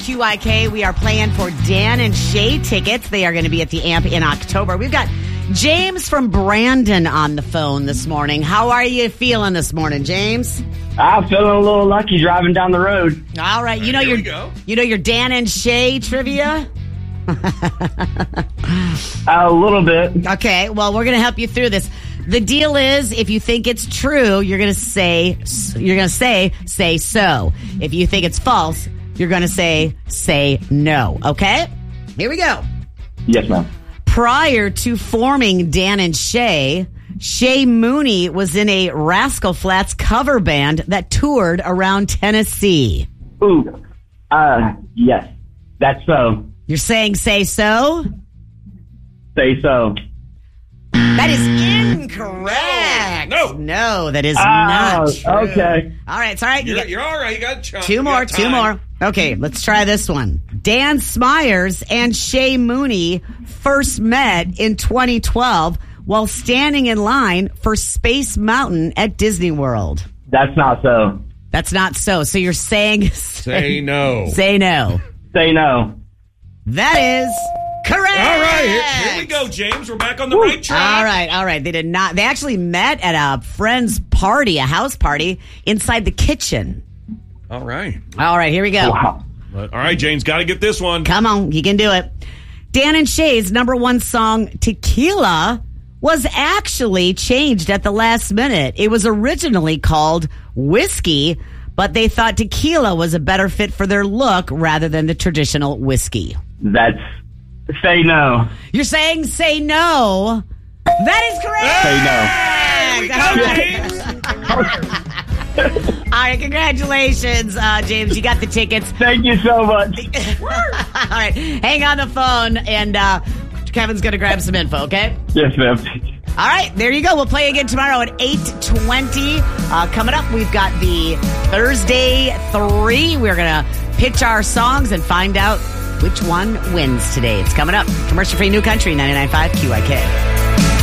QIK. We are playing for Dan and Shay tickets. They are going to be at the AMP in October. We've got James from Brandon on the phone this morning. How are you feeling this morning, James? I'm feeling a little lucky driving down the road. All right. You know your Dan and Shay trivia? A little bit. Okay. Well, we're going to help you through this. The deal is, if you think it's true, you're going to say so. If you think it's false, you're going to say no. Okay? Here we go. Yes, ma'am. Prior to forming Dan and Shay, Shay Mooney was in a Rascal Flatts cover band that toured around Tennessee. Ooh. Yes. That's so. You're saying say so? Say so. That is incorrect. No, that is not true. Okay. All right, it's all right. You're all right. You got two more. Okay, let's try this one. Dan Smyers and Shay Mooney first met in 2012 while standing in line for Space Mountain at Disney World. That's not so. That's not so. So you're saying... Say no. Say no. Say no. That is... correct. All right, here we go, James. We're back on the right track. All right. They did not. They actually met at a friend's party, a house party, inside the kitchen. All right, here we go. Wow. All right, James, got to get this one. Come on, you can do it. Dan and Shay's number one song, Tequila, was actually changed at the last minute. It was originally called Whiskey, but they thought tequila was a better fit for their look rather than the traditional whiskey. That's... Say no. You're saying say no. That is correct. Say no. There we go, James. All right, congratulations, James. You got the tickets. Thank you so much. All right, hang on the phone, and Kevin's going to grab some info, okay? Yes, ma'am. All right, there you go. We'll play again tomorrow at 8:20. Coming up, we've got the Thursday 3. We're going to pitch our songs and find out which one wins today. It's coming up. Commercial-free New Country, 99.5 QIK.